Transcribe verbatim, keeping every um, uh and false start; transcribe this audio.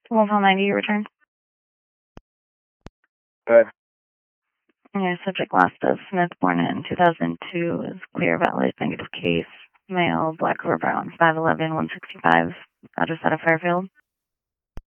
One call ninety, you return. Good. Yeah, subject last of Smith, born in two thousand two, is clear, valid, negative case. Male, black or brown, five eleven, one sixty-five. Address out of Fairfield.